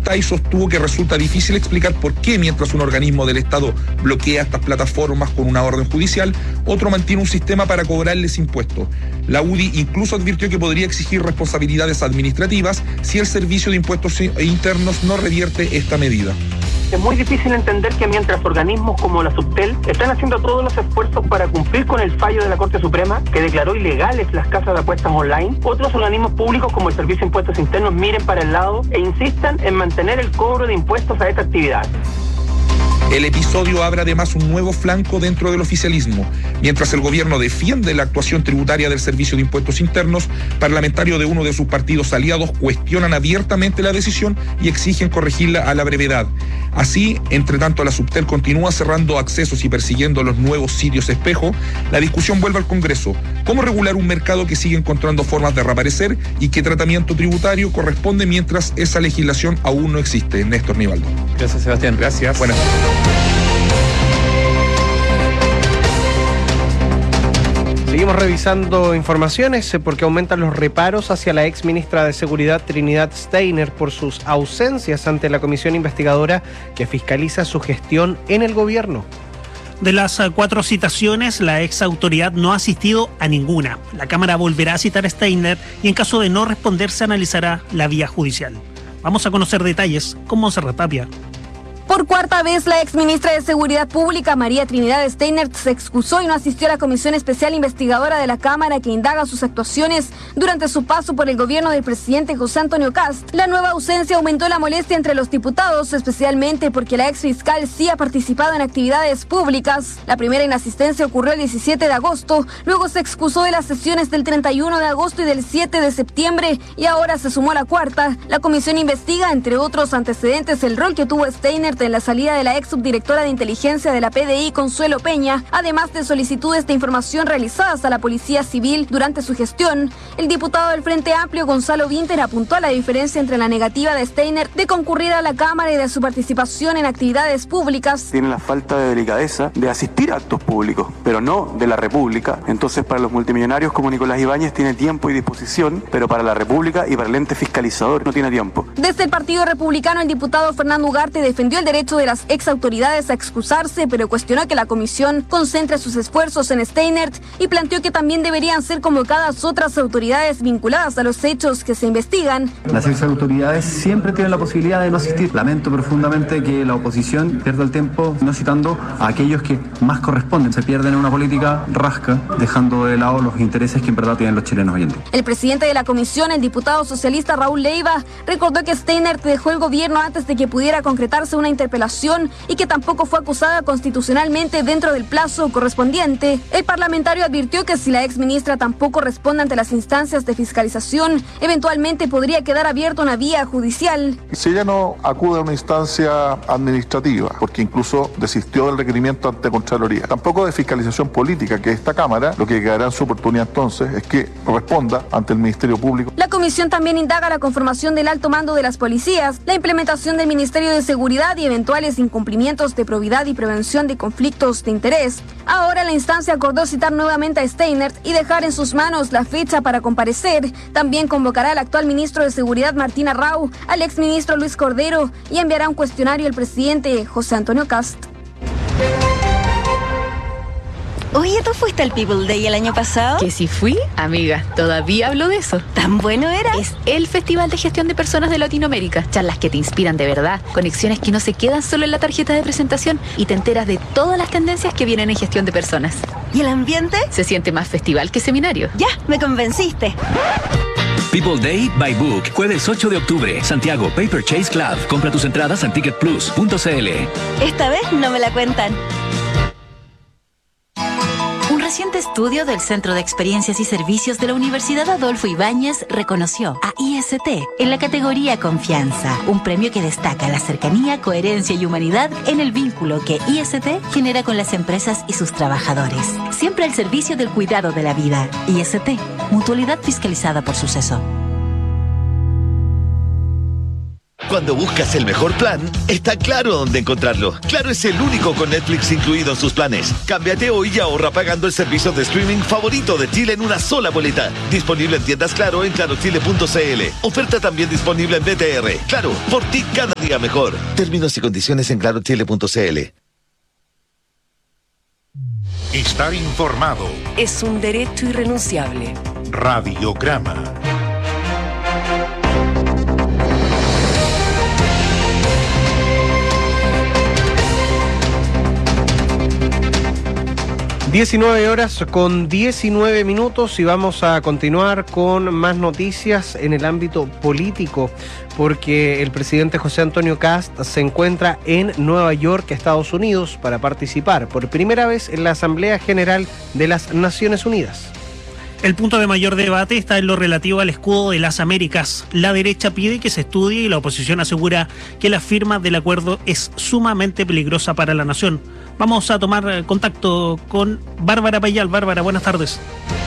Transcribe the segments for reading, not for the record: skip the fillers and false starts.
Urtay sostuvo que resulta difícil explicar por qué, mientras un organismo del Estado bloquea estas plataformas con una orden judicial, otro mantiene un sistema para cobrarles impuestos. La UDI incluso advirtió que podría exigir responsabilidades administrativas si el Servicio de Impuestos Internos no revierte esta medida. Es muy difícil entender que mientras organismos como la Subtel están haciendo todos los esfuerzos para cumplir con el fallo de la Corte Suprema que declaró ilegales las casas de apuestas online, otros organismos públicos como el Servicio de Impuestos Internos miren para el lado e insistan en mantener el cobro de impuestos a esta actividad. El episodio abre además un nuevo flanco dentro del oficialismo. Mientras el gobierno defiende la actuación tributaria del Servicio de Impuestos Internos, parlamentarios de uno de sus partidos aliados cuestionan abiertamente la decisión y exigen corregirla a la brevedad. Así, entre tanto, la Subtel continúa cerrando accesos y persiguiendo los nuevos sitios espejo. La discusión vuelve al Congreso. ¿Cómo regular un mercado que sigue encontrando formas de reaparecer y qué tratamiento tributario corresponde mientras esa legislación aún no existe? Néstor Nivaldo. Gracias, Sebastián. Gracias. Buenas noches. Seguimos revisando informaciones porque aumentan los reparos hacia la ex ministra de Seguridad Trinidad Steiner por sus ausencias ante la comisión investigadora que fiscaliza su gestión en el gobierno. De las 4 citaciones, la ex autoridad no ha asistido a ninguna. La Cámara volverá a citar a Steiner y en caso de no responder se analizará la vía judicial. Vamos a conocer detalles con Montserrat Tapia. Por cuarta vez, la exministra de Seguridad Pública, María Trinidad Steiner, se excusó y no asistió a la Comisión Especial Investigadora de la Cámara que indaga sus actuaciones durante su paso por el gobierno del presidente José Antonio Kast. La nueva ausencia aumentó la molestia entre los diputados, especialmente porque la ex fiscal sí ha participado en actividades públicas. La primera inasistencia ocurrió el 17 de agosto, luego se excusó de las sesiones del 31 de agosto y del 7 de septiembre y ahora se sumó la cuarta. La comisión investiga, entre otros antecedentes, el rol que tuvo Steiner en la salida de la ex subdirectora de inteligencia de la PDI, Consuelo Peña, además de solicitudes de información realizadas a la Policía Civil durante su gestión. El diputado del Frente Amplio, Gonzalo Vinter, apuntó a la diferencia entre la negativa de Steiner de concurrir a la Cámara y de su participación en actividades públicas. Tiene la falta de delicadeza de asistir a actos públicos, pero no de la República. Entonces, para los multimillonarios como Nicolás Ibáñez tiene tiempo y disposición, pero para la República y para el ente fiscalizador no tiene tiempo. Desde el Partido Republicano, el diputado Fernando Ugarte defendió el derecho de las ex autoridades a excusarse, pero cuestionó que la comisión concentre sus esfuerzos en Steiner y planteó que también deberían ser convocadas otras autoridades vinculadas a los hechos que se investigan. Las ex autoridades siempre tienen la posibilidad de no asistir. Lamento profundamente que la oposición pierda el tiempo no citando a aquellos que más corresponden. Se pierden en una política rasca, dejando de lado los intereses que en verdad tienen los chilenos hoy en día. El presidente de la comisión, el diputado socialista Raúl Leiva, recordó que Steiner dejó el gobierno antes de que pudiera concretarse una interpelación y que tampoco fue acusada constitucionalmente dentro del plazo correspondiente. El parlamentario advirtió que si la exministra tampoco responde ante las instancias de fiscalización, eventualmente podría quedar abierta una vía judicial. Si ella no acude a una instancia administrativa, porque incluso desistió del requerimiento ante Contraloría, tampoco de fiscalización política, que esta Cámara, lo que quedará en su oportunidad entonces es que responda ante el Ministerio Público. La comisión también indaga la conformación del alto mando de las policías, la implementación del Ministerio de Seguridad y eventuales incumplimientos de probidad y prevención de conflictos de interés. Ahora la instancia acordó citar nuevamente a Steiner y dejar en sus manos la fecha para comparecer. También convocará al actual ministro de Seguridad Martín Arrau, al exministro Luis Cordero y enviará un cuestionario al presidente José Antonio Kast. Oye, ¿tú fuiste al People Day el año pasado? Que si fui, amiga, todavía hablo de eso. ¿Tan bueno era? Es el Festival de Gestión de Personas de Latinoamérica. Charlas que te inspiran de verdad, conexiones que no se quedan solo en la tarjeta de presentación y te enteras de todas las tendencias que vienen en gestión de personas. ¿Y el ambiente? Se siente más festival que seminario. Ya, me convenciste. People Day by Book, jueves 8 de octubre, Santiago, Paper Chase Club. Compra tus entradas en ticketplus.cl. Esta vez no me la cuentan. Un reciente estudio del Centro de Experiencias y Servicios de la Universidad Adolfo Ibáñez reconoció a IST en la categoría Confianza, un premio que destaca la cercanía, coherencia y humanidad en el vínculo que IST genera con las empresas y sus trabajadores. Siempre al servicio del cuidado de la vida. IST, mutualidad fiscalizada por Suceso. Cuando buscas el mejor plan, está Claro dónde encontrarlo. Claro es el único con Netflix incluido en sus planes. Cámbiate hoy y ahorra pagando el servicio de streaming favorito de Chile en una sola boleta. Disponible en tiendas Claro en clarochile.cl. Oferta también disponible en BTR. Claro, por ti cada día mejor. Términos y condiciones en clarochile.cl. Estar informado es un derecho irrenunciable. Radiograma. (19:19) y vamos a continuar con más noticias en el ámbito político, porque el presidente José Antonio Kast se encuentra en Nueva York, Estados Unidos, para participar por primera vez en la Asamblea General de las Naciones Unidas. El punto de mayor debate está en lo relativo al escudo de las Américas. La derecha pide que se estudie y la oposición asegura que la firma del acuerdo es sumamente peligrosa para la nación. Vamos a tomar contacto con Bárbara Payal. Bárbara, buenas tardes.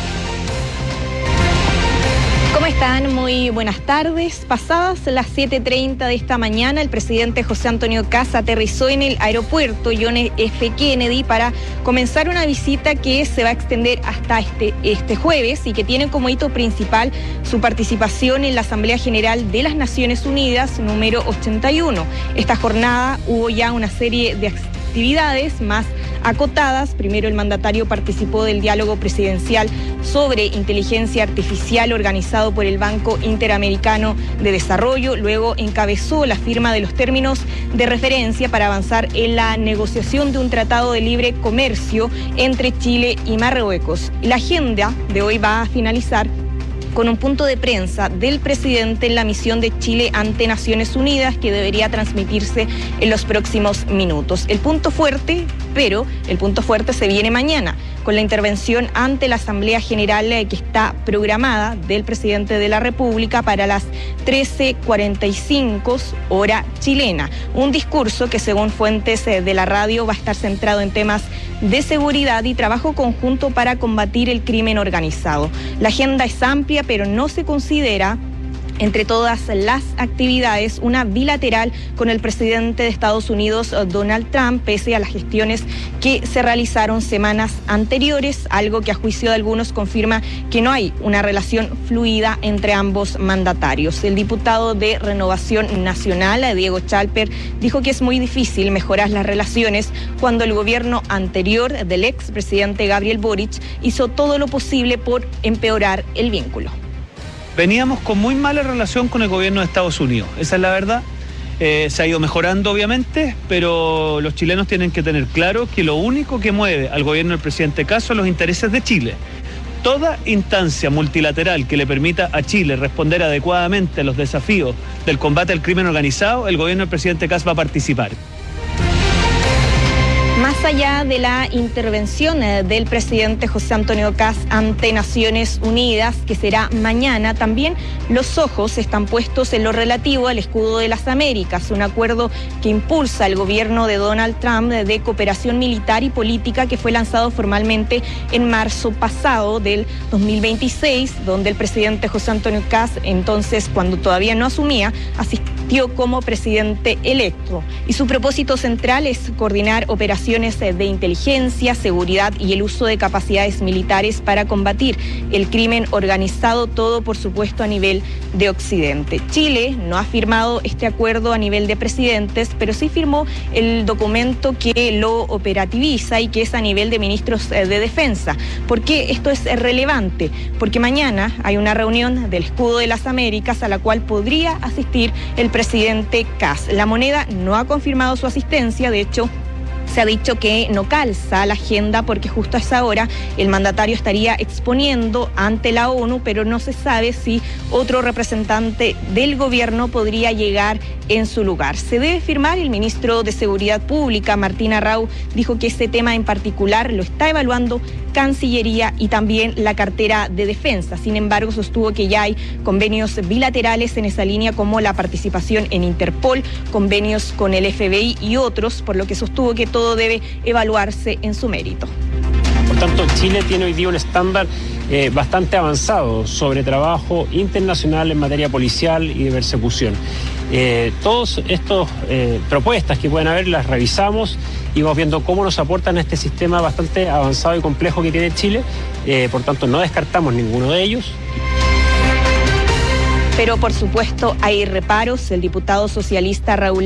¿Cómo están? Muy buenas tardes. Pasadas las 7:30 de esta mañana, el presidente José Antonio Kast aterrizó en el aeropuerto John F. Kennedy para comenzar una visita que se va a extender hasta este jueves y que tiene como hito principal su participación en la Asamblea General de las Naciones Unidas número 81. Esta jornada hubo ya una serie de actividades más acotadas. Primero, el mandatario participó del diálogo presidencial sobre inteligencia artificial organizado por el Banco Interamericano de Desarrollo. Luego encabezó la firma de los términos de referencia para avanzar en la negociación de un tratado de libre comercio entre Chile y Marruecos. La agenda de hoy va a finalizar con un punto de prensa del presidente en la misión de Chile ante Naciones Unidas, que debería transmitirse en los próximos minutos. El punto fuerte se viene mañana, con la intervención ante la Asamblea General que está programada del presidente de la República para las 13:45 hora chilena. Un discurso que, según fuentes de la radio, va a estar centrado en temas de seguridad y trabajo conjunto para combatir el crimen organizado. La agenda es amplia, pero no se considera entre todas las actividades una bilateral con el presidente de Estados Unidos, Donald Trump, pese a las gestiones que se realizaron semanas anteriores, algo que a juicio de algunos confirma que no hay una relación fluida entre ambos mandatarios. El diputado de Renovación Nacional, Diego Chalper, dijo que es muy difícil mejorar las relaciones cuando el gobierno anterior del expresidente Gabriel Boric hizo todo lo posible por empeorar el vínculo. Veníamos con muy mala relación con el gobierno de Estados Unidos, esa es la verdad. Se ha ido mejorando obviamente, pero los chilenos tienen que tener claro que lo único que mueve al gobierno del presidente Kast son los intereses de Chile. Toda instancia multilateral que le permita a Chile responder adecuadamente a los desafíos del combate al crimen organizado, el gobierno del presidente Kast va a participar. Más allá de la intervención del presidente José Antonio Kast ante Naciones Unidas, que será mañana, también los ojos están puestos en lo relativo al escudo de las Américas, un acuerdo que impulsa el gobierno de Donald Trump de cooperación militar y política que fue lanzado formalmente en marzo pasado del 2026, donde el presidente José Antonio Kast, entonces cuando todavía no asumía, asistió como presidente electo. Y su propósito central es coordinar operaciones de inteligencia, seguridad y el uso de capacidades militares para combatir el crimen organizado, todo por supuesto a nivel de Occidente. Chile no ha firmado este acuerdo a nivel de presidentes, pero sí firmó el documento que lo operativiza y que es a nivel de ministros de defensa. ¿Por qué esto es relevante? Porque mañana hay una reunión del Escudo de las Américas a la cual podría asistir el presidente Kast. La moneda no ha confirmado su asistencia, de hecho, se ha dicho que no calza la agenda porque justo a esa hora el mandatario estaría exponiendo ante la ONU, pero no se sabe si otro representante del gobierno podría llegar en su lugar. Se debe firmar. El ministro de Seguridad Pública, Martín Arrau, dijo que ese tema en particular lo está evaluando Cancillería y también la cartera de defensa. Sin embargo, sostuvo que ya hay convenios bilaterales en esa línea, como la participación en Interpol, convenios con el FBI y otros, por lo que sostuvo que todo debe evaluarse en su mérito. Por tanto, Chile tiene hoy día un estándar bastante avanzado sobre trabajo internacional en materia policial y de persecución. Todas estas propuestas que pueden haber las revisamos y vamos viendo cómo nos aportan a este sistema bastante avanzado y complejo que tiene Chile. Por tanto, no descartamos ninguno de ellos. Pero por supuesto hay reparos. El diputado socialista Raúl